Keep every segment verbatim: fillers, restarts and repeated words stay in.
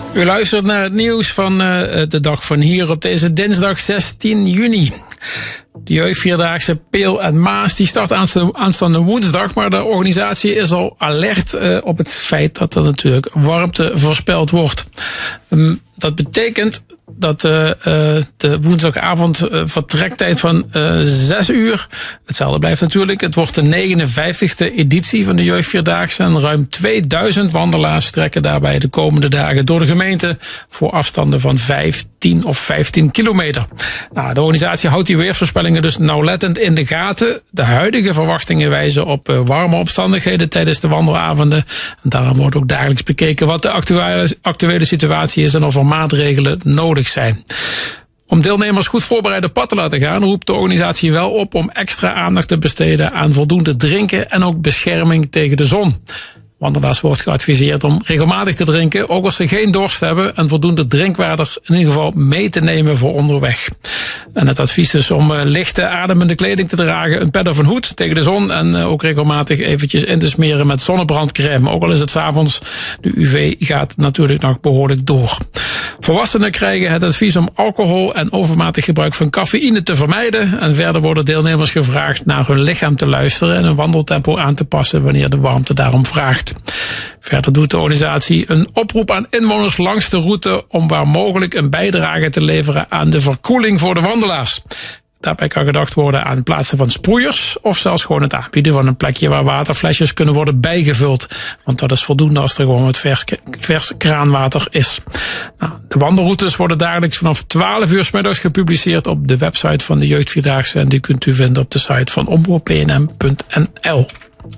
U luistert naar het nieuws van uh, de dag van hier op deze dinsdag zestien juni. De jeugdvierdaagse Peel en Maas die start aanstaande woensdag, maar de organisatie is al alert uh, op het feit dat er natuurlijk warmte voorspeld wordt. Um, dat betekent dat uh, uh, de woensdagavond uh, vertrektijd van uh, zes uur, hetzelfde blijft natuurlijk. Het wordt de negenenvijftigste editie van de jeugdvierdaagse en ruim tweeduizend wandelaars trekken daarbij de komende dagen door de gemeente voor afstanden van vijf, tien of vijftien kilometer. Nou, de organisatie houdt die weersvoorspellingen dus nauwlettend in de gaten. De huidige verwachtingen wijzen op uh, warme omstandigheden tijdens de wandelavonden. En daarom wordt ook dagelijks bekeken wat de actuele, actuele situatie is en of er maatregelen nodig zijn. Om deelnemers goed voorbereid op pad te laten gaan, roept de organisatie wel op om extra aandacht te besteden aan voldoende drinken en ook bescherming tegen de zon. Wandelaars wordt geadviseerd om regelmatig te drinken, ook als ze geen dorst hebben, en voldoende drinkwater in ieder geval mee te nemen voor onderweg. En het advies is om uh, lichte, ademende kleding te dragen, een pet of een hoed tegen de zon en uh, ook regelmatig eventjes in te smeren met zonnebrandcrème. Ook al is het 's avonds, de U V gaat natuurlijk nog behoorlijk door. Volwassenen krijgen het advies om alcohol en overmatig gebruik van cafeïne te vermijden. En verder worden deelnemers gevraagd naar hun lichaam te luisteren en een wandeltempo aan te passen wanneer de warmte daarom vraagt. Verder doet de organisatie een oproep aan inwoners langs de route om waar mogelijk een bijdrage te leveren aan de verkoeling voor de wandelaars. Daarbij kan gedacht worden aan het plaatsen van sproeiers of zelfs gewoon het aanbieden van een plekje waar waterflesjes kunnen worden bijgevuld. Want dat is voldoende als er gewoon wat vers, vers kraanwater is. Nou, de wandelroutes worden dagelijks vanaf twaalf uur 's middags gepubliceerd op de website van de Jeugdvierdaagse en die kunt u vinden op de site van omroep p n m punt n l.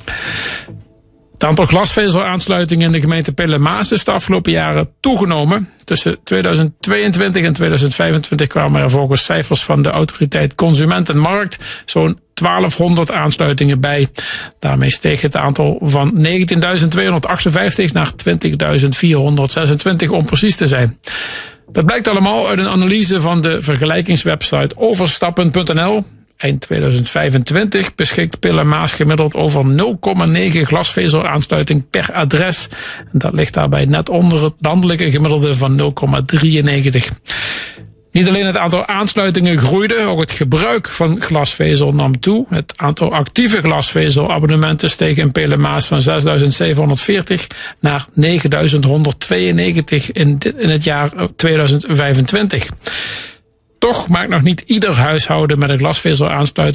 Het aantal glasvezelaansluitingen in de gemeente Peel en Maas is de afgelopen jaren toegenomen. Tussen tweeduizend tweeëntwintig en tweeduizend vijfentwintig kwamen er volgens cijfers van de autoriteit Consument en Markt zo'n twaalfhonderd aansluitingen bij. Daarmee steeg het aantal van negentienduizend tweehonderdachtenvijftig naar twintigduizend vierhonderdzesentwintig om precies te zijn. Dat blijkt allemaal uit een analyse van de vergelijkingswebsite overstappen punt n l. Eind tweeduizend vijfentwintig beschikt Peel en Maas gemiddeld over nul komma negen glasvezelaansluiting per adres. En dat ligt daarbij net onder het landelijke gemiddelde van nul komma drieënnegentig. Niet alleen het aantal aansluitingen groeide, ook het gebruik van glasvezel nam toe. Het aantal actieve glasvezelabonnementen steeg in Peel en Maas van zesduizend zevenhonderdveertig naar negenduizend honderdtweeënnegentig in, in het jaar tweeduizend vijfentwintig. Toch maakt nog niet ieder huishouden met een glasvezelaansluiting